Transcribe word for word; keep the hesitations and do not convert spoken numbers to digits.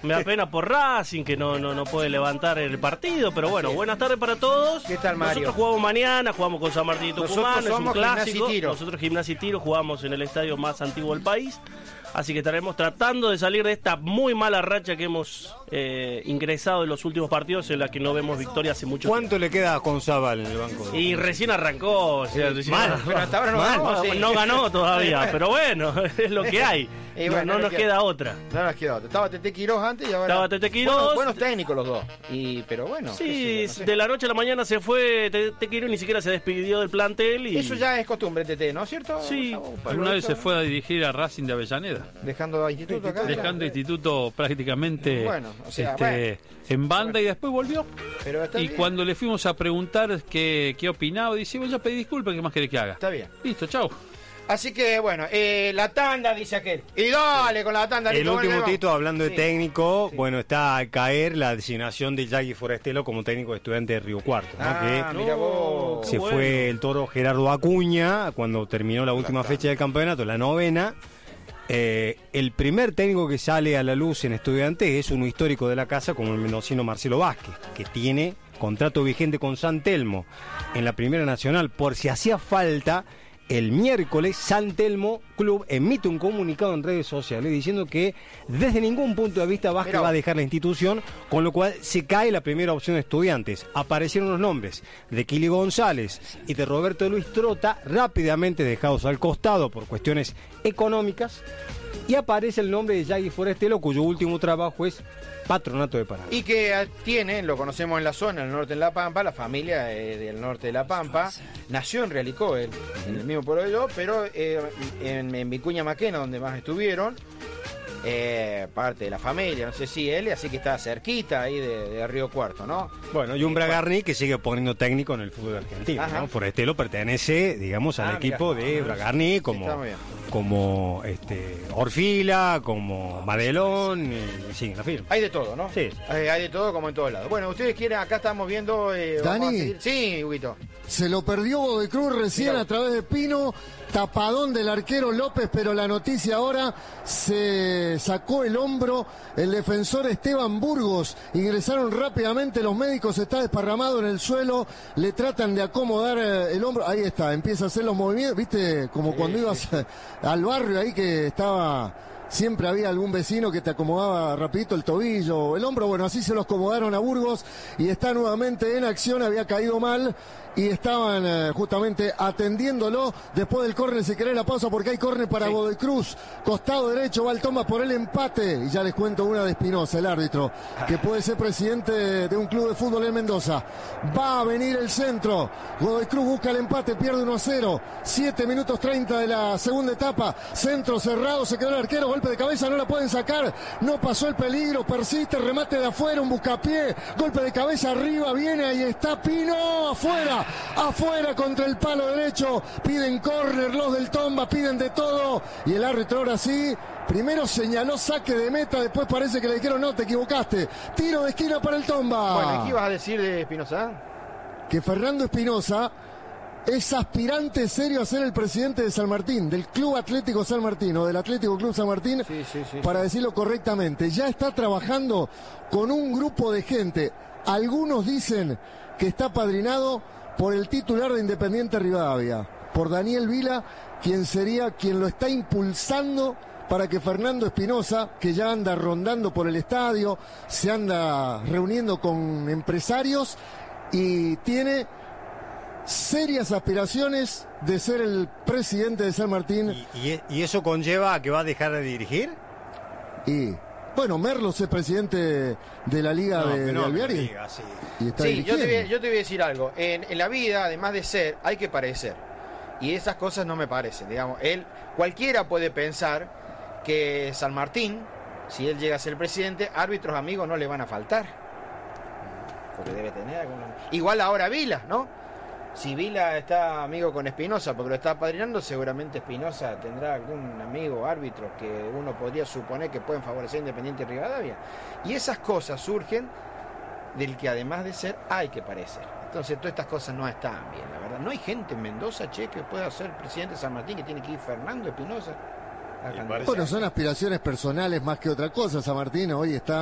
Me da pena por Racing, que no, no, no puede levantar el partido, pero bueno, buenas tardes para todos. ¿Qué tal, Mario? Nosotros jugamos mañana, jugamos con San Martín y Tucumán, es un clásico. Tiro. Nosotros Gimnasia y Tiro jugamos en el estadio más antiguo del país. Así que estaremos tratando de salir de esta muy mala racha que hemos eh, ingresado en los últimos partidos, en la que no vemos victoria hace mucho ¿Cuánto tiempo. le queda a González en el banco? Y recién arrancó, o sea, recién mal, arrancó. pero hasta ahora no Mal, ganó, no, sí. no ganó todavía, pero bueno, es lo que hay. Y No, bueno, no no nos queda- queda otra. No nos quedó. Estaba Tete Quirós antes y ahora. Estaba Tete Quirós. Buenos, buenos técnicos los dos. Y, pero bueno. Sí, qué sé yo, no sé. de la noche a la mañana se fue Tete Quirós, ni siquiera se despidió del plantel. Y... Eso ya es costumbre, Tete, ¿no es cierto? Sí. Gustavo? Alguna vez se fue a dirigir a Racing de Avellaneda, Dejando a Instituto acá. dejando Instituto prácticamente Bueno, o sea, este, bueno. en banda y después volvió. Pero está Y bien. cuando le fuimos a preguntar qué, qué opinaba, dice, bueno, ya pedí disculpas, ¿qué más querés que haga? Está bien. Listo, chau. Así que bueno, eh, la tanda, dice aquel. Y dale con la tanda. El Lito, último bueno, Tito, hablando de Sí. técnico, Sí. bueno, está a caer la designación de Yagui Forestelo como técnico de Estudiantes de Río Cuarto, ¿no? Ah, que mira vos. qué se bueno. fue el toro Gerardo Acuña cuando terminó la última fecha del campeonato, la novena. Eh, el primer técnico que sale a la luz en Estudiantes es uno histórico de la casa, como el mendocino Marcelo Vázquez, que tiene contrato vigente con San Telmo en la Primera Nacional. Por si hacía falta, el miércoles San Telmo Club emite un comunicado en redes sociales diciendo que desde ningún punto de vista Vázquez Mirá. va a dejar la institución, con lo cual se cae la primera opción de Estudiantes. Aparecieron los nombres de Kili González y de Roberto Luis Trota, rápidamente dejados al costado por cuestiones económicas, y aparece el nombre de Yagui Forestelo, cuyo último trabajo es Patronato de Paraná. Y que eh, tiene, lo conocemos en la zona, en el norte de La Pampa, la familia eh, del norte de La Pampa, nació en Realicó, él, en el mismo pueblo de yo, pero eh, en, en Vicuña Maquena, donde más estuvieron, eh, parte de la familia, no sé si él, así que está cerquita ahí de, de Río Cuarto, ¿no? Bueno, y un Bragarni que sigue poniendo técnico en el fútbol argentino, Ajá. ¿no? Forestelo pertenece, digamos, al Ah, equipo mira. de Bragarni, como, está muy bien. como este, Orfila, como Madelón, y siguen la firma. Hay de todo, ¿no? Sí. Hay, hay de todo como en todos lados. Bueno, ustedes quieren, acá estamos viendo... Eh, vamos Dani. a seguir- Sí, Huguito. Se lo perdió Godoy Cruz recién Mirá. a través de Pino, tapadón del arquero López, pero la noticia ahora, se sacó el hombro el defensor Esteban Burgos, ingresaron rápidamente los médicos, está desparramado en el suelo, le tratan de acomodar eh, el hombro, ahí está, empieza a hacer los movimientos, viste, como cuando ibas al barrio ahí que estaba... Siempre había algún vecino que te acomodaba rapidito el tobillo o el hombro. Bueno, así se los acomodaron a Burgos y está nuevamente en acción. Había caído mal y estaban eh, justamente atendiéndolo. Después del córner, si querés la pausa, porque hay córner para Sí. Godoy Cruz. Costado derecho, va el Tomba por el empate. Y ya les cuento una de Espinosa, el árbitro, que puede ser presidente de un club de fútbol en Mendoza. Va a venir el centro. Godoy Cruz busca el empate, pierde uno a cero. siete minutos treinta de la segunda etapa. Centro cerrado, se quedó el arquero. Golpe de cabeza, no la pueden sacar. No pasó el peligro, persiste, remate de afuera, un buscapié. Golpe de cabeza arriba, viene, ahí está Pino, afuera. Afuera contra el palo derecho. Piden córner los del Tomba, piden de todo. Y el árbitro ahora sí. Primero señaló saque de meta, después parece que le dijeron no, te equivocaste. Tiro de esquina para el Tomba. Bueno, ¿y qué ibas a decir de Espinosa? Que Fernando Espinosa es aspirante serio a ser el presidente de San Martín, del Club Atlético San Martín o del Atlético Club San Martín, Sí, sí, sí, para decirlo correctamente. Ya está trabajando con un grupo de gente. Algunos dicen que está padrinado por el titular de Independiente Rivadavia, por Daniel Vila, quien sería quien lo está impulsando para que Fernando Espinosa, que ya anda rondando por el estadio, se anda reuniendo con empresarios y tiene serias aspiraciones de ser el presidente de San Martín. ¿Y, y, y eso conlleva a que va a dejar de dirigir? Y, bueno, Merlos es presidente de la Liga No, de, de no, Alveari. no diga, sí. Y está Sí, yo te, voy, dirigiendo. yo te voy a decir algo. En, en la vida, además de ser, hay que parecer. Y esas cosas no me parecen. Digamos, él, cualquiera puede pensar que San Martín, si él llega a ser presidente, árbitros amigos no le van a faltar. Porque debe tener algunos. Igual ahora Vila, ¿no? Si Vila está amigo con Espinosa porque lo está apadrinando, seguramente Espinosa tendrá algún amigo árbitro que uno podría suponer que pueden favorecer a Independiente Rivadavia. Y esas cosas surgen del que además de ser hay que parecer. Entonces todas estas cosas no están bien, la verdad. No hay gente en Mendoza, che, que pueda ser presidente de San Martín, que tiene que ir Fernando Espinosa. Bueno, son aspiraciones personales más que otra cosa. San Martín hoy está